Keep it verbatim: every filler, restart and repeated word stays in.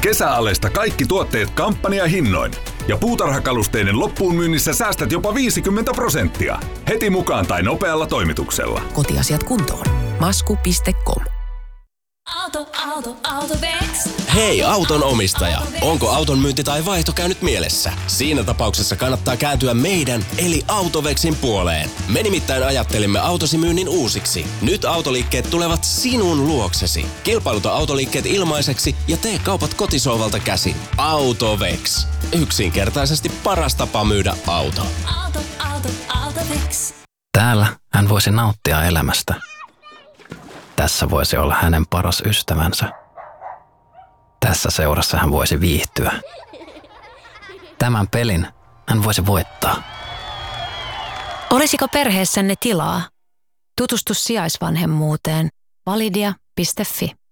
Kesäalesta kaikki tuotteet kampanjahinnoin. Ja puutarhakalusteiden loppuun myynnissä säästät jopa viisikymmentä prosenttia. Heti mukaan tai nopealla toimituksella. Kotiasiat kuntoon. masku piste com. Auto, auto, Autovex. Hei auton omistaja, onko auton myynti tai vaihto käynyt mielessä? Siinä tapauksessa kannattaa kääntyä meidän eli Autovexin puoleen. Me nimittäin ajattelimme autosi myynnin uusiksi. Nyt autoliikkeet tulevat sinun luoksesi. Kilpailuta autoliikkeet ilmaiseksi ja tee kaupat kotisohvalta käsin. Autovex. Yksinkertaisesti paras tapa myydä auto. Auto, auto, Autovex. Täällä hän voisi nauttia elämästä. Tässä voisi olla hänen paras ystävänsä. Tässä seurassa hän voisi viihtyä. Tämän pelin hän voisi voittaa. Olisiko perheessänne tilaa? Tutustu sijaisvanhemmuuteen. Validia piste fi